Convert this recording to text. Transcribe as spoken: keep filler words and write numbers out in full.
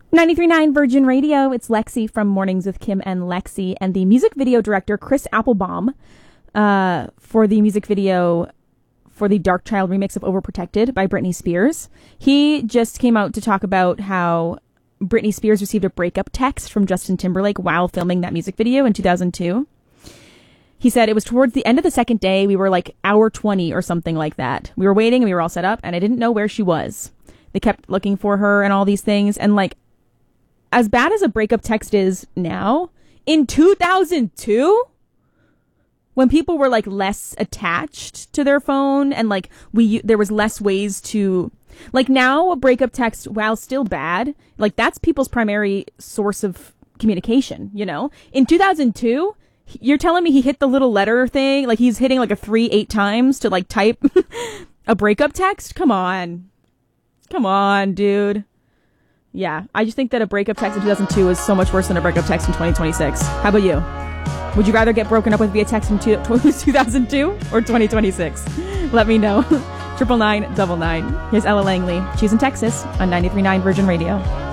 ninety-three point nine Virgin Radio, it's Lexi from Mornings with Kim and Lexi, and the music video director, Chris Applebaum, uh, for the music video for the Dark Child remix of Overprotected by Britney Spears. He just came out to talk about how Britney Spears received a breakup text from Justin Timberlake while filming that music video in two thousand two. He said, it was towards the end of the second day. We were like hour twenty or something like that. We were waiting and we were all set up and I didn't know where she was. They kept looking for her and all these things. And like, as bad as a breakup text is now, in two thousand two, when people were like less attached to their phone and like we, there was less ways to, like now a breakup text, while still bad, like that's people's primary source of communication, you know? In two thousand two, you're telling me he hit the little letter thing, like he's hitting like a three, eight times to like type a breakup text? Come on. Come on, dude. Yeah, I just think that a breakup text in two thousand two is so much worse than a breakup text in twenty twenty-six. How about you? Would you rather get broken up with via text in two thousand two or twenty twenty-six? Let me know. Triple nine double nine. Here's Ella Langley. She's in Texas on ninety-three point nine Virgin Radio.